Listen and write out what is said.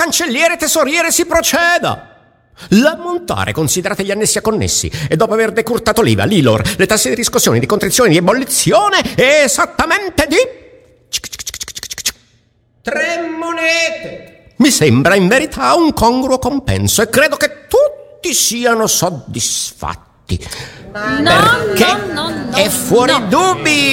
cancelliere, tesoriere, si proceda. L'ammontare, considerate gli annessi a connessi, e dopo aver decurtato l'IVA, l'ILOR, le tasse di riscossione, di contrizione, di ebollizione, è esattamente di 3 monete. Mi sembra in verità un congruo compenso e credo che tutti siano soddisfatti. No, perché no, è fuori dubbio